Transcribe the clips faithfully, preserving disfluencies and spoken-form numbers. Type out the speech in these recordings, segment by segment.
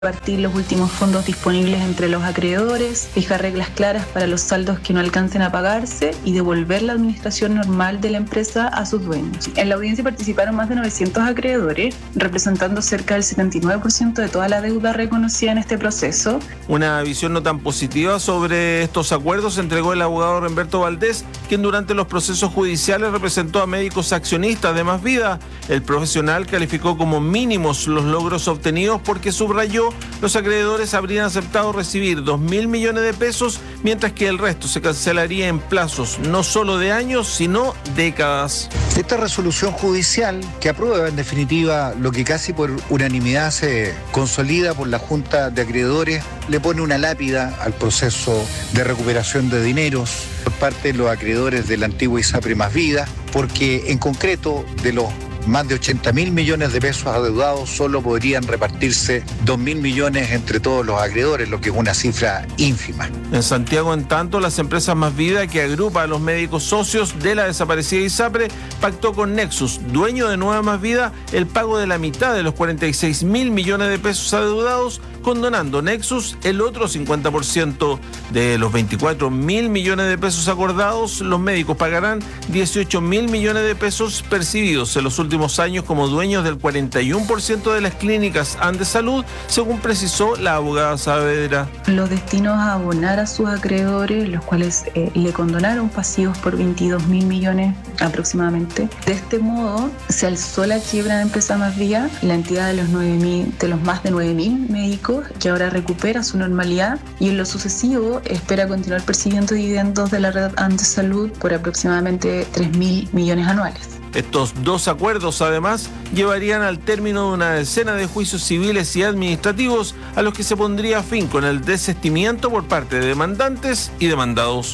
repartir los últimos fondos disponibles entre los acreedores, fijar reglas claras para los saldos que no alcancen a pagarse y devolver la administración normal de la empresa a sus dueños. En la audiencia participaron más de novecientos acreedores, representando cerca del setenta y nueve por ciento de toda la deuda reconocida en este proceso. Una visión no tan positiva sobre estos acuerdos entregó el abogado Remberto Valdés, quien durante los procesos judiciales representó a médicos accionistas de Más Vida. El profesional calificó como mínimos los logros obtenidos porque subrayó los acreedores habrían aceptado recibir dos mil millones de pesos, mientras que el resto se cancelaría en plazos no solo de años, sino décadas. Esta resolución judicial, que aprueba en definitiva lo que casi por unanimidad se consolida por la Junta de Acreedores, le pone una lápida al proceso de recuperación de dineros por parte de los acreedores de la antigua ISAPRE Más Vida, porque en concreto de los más de ochenta mil millones de pesos adeudados solo podrían repartirse dos mil millones entre todos los acreedores, lo que es una cifra ínfima. En Santiago, en tanto, las empresas Más Vida, que agrupa a los médicos socios de la desaparecida ISAPRE, pactó con Nexus, dueño de Nueva Más Vida, el pago de la mitad de los cuarenta y seis mil millones de pesos adeudados, condonando Nexus el otro cincuenta por ciento. De los veinticuatro mil millones de pesos acordados, los médicos pagarán dieciocho mil millones de pesos percibidos en los últimos años como dueños del cuarenta y uno por ciento de las clínicas Andes Salud, según precisó la abogada Saavedra. Los destinos a abonar a sus acreedores, los cuales eh, le condonaron pasivos por veintidós mil millones aproximadamente. De este modo, se alzó la quiebra de Empresa Más Vida, la entidad de los, nueve mil, de los más de nueve mil médicos, que ahora recupera su normalidad y en lo sucesivo espera continuar percibiendo dividendos de la red Andes Salud por aproximadamente tres mil millones anuales. Estos dos acuerdos, además, llevarían al término de una decena de juicios civiles y administrativos a los que se pondría fin con el desistimiento por parte de demandantes y demandados.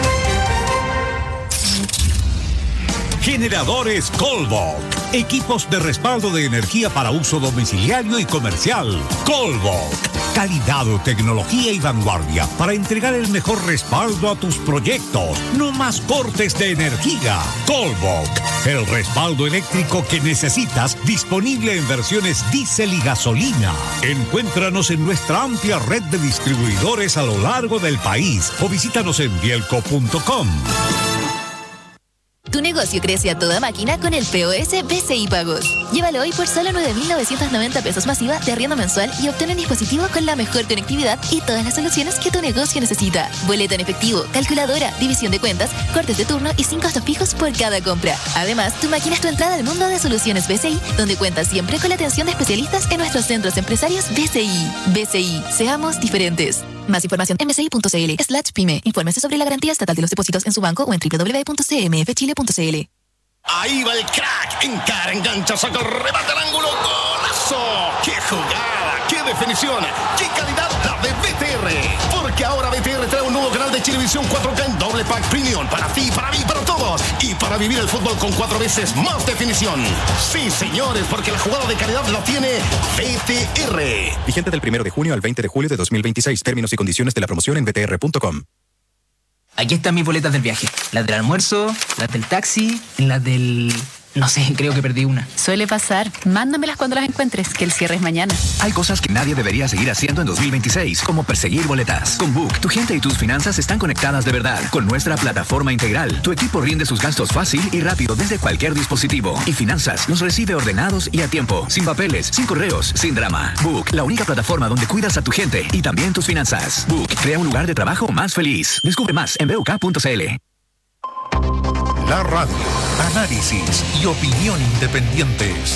Generadores Colbok. Equipos de respaldo de energía para uso domiciliario y comercial. Colbok. Calidad, tecnología y vanguardia para entregar el mejor respaldo a tus proyectos. No más cortes de energía. Colbok. El respaldo eléctrico que necesitas, disponible en versiones diésel y gasolina. Encuéntranos en nuestra amplia red de distribuidores a lo largo del país o visítanos en bielco punto com. Tu negocio crece a toda máquina con el P O S B C I Pagos. Llévalo hoy por solo nueve mil novecientos noventa pesos masiva de arriendo mensual y obtén un dispositivo con la mejor conectividad y todas las soluciones que tu negocio necesita. Boleto en efectivo, calculadora, división de cuentas, cortes de turno y sin costos fijos por cada compra. Además, tu máquina es tu entrada al mundo de soluciones B C I, donde cuentas siempre con la atención de especialistas en nuestros centros empresarios B C I. B C I, seamos diferentes. Más información en bci.cl slash pyme. Infórmese sobre la garantía estatal de los depósitos en su banco o en doble u doble u doble u punto c m f chile punto c l. Ahí va el crack. Encara, engancha, saca el remate al ángulo. ¡Golazo! ¡Qué jugada! ¡Qué definición! ¡Qué calidad la de B T R! Porque ahora B T R trae un nuevo canal de Chilevisión cuatro K en doble pack premium. Para ti, para mí, para todos. Y para vivir el fútbol con cuatro veces más definición. Sí, señores, porque la jugada de calidad la tiene B T R. Vigente del primero de junio al veinte de julio de dos mil veintiséis. Términos y condiciones de la promoción en b t r punto com. Aquí están mis boletas del viaje. Las del almuerzo, las del taxi, las del... No sé, creo que perdí una. Suele pasar. Mándamelas cuando las encuentres, que el cierre es mañana. Hay cosas que nadie debería seguir haciendo en dos mil veintiséis, como perseguir boletas. Con Book, tu gente y tus finanzas están conectadas de verdad. Con nuestra plataforma integral, tu equipo rinde sus gastos fácil y rápido desde cualquier dispositivo. Y Finanzas los recibe ordenados y a tiempo, sin papeles, sin correos, sin drama. Book, la única plataforma donde cuidas a tu gente y también tus finanzas. Book, crea un lugar de trabajo más feliz. Descubre más en b u k punto c l. La radio, análisis y opinión independientes.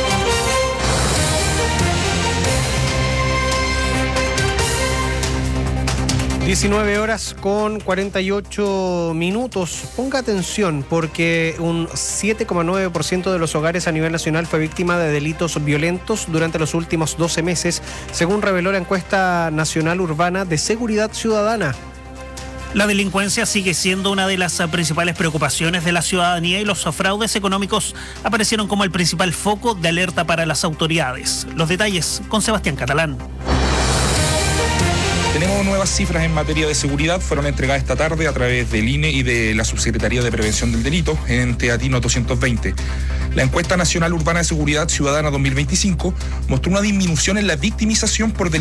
diecinueve horas con cuarenta y ocho minutos. Ponga atención porque un siete coma nueve por ciento de los hogares a nivel nacional fue víctima de delitos violentos durante los últimos doce meses, según reveló la encuesta nacional urbana de seguridad ciudadana. La delincuencia sigue siendo una de las principales preocupaciones de la ciudadanía y los fraudes económicos aparecieron como el principal foco de alerta para las autoridades. Los detalles con Sebastián Catalán. Tenemos nuevas cifras en materia de seguridad, fueron entregadas esta tarde a través del I N E y de la Subsecretaría de Prevención del Delito en Teatino doscientos veinte. La encuesta nacional urbana de seguridad ciudadana dos mil veinticinco mostró una disminución en la victimización por delitos